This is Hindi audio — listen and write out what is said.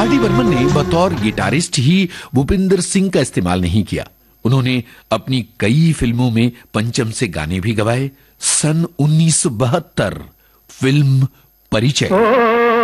आर डी बर्मन ने बतौर गिटारिस्ट ही भूपिंदर सिंह का इस्तेमाल नहीं किया। उन्होंने अपनी कई फिल्मों में पंचम से गाने भी गवाए। सन 1972 फिल्म परिचय।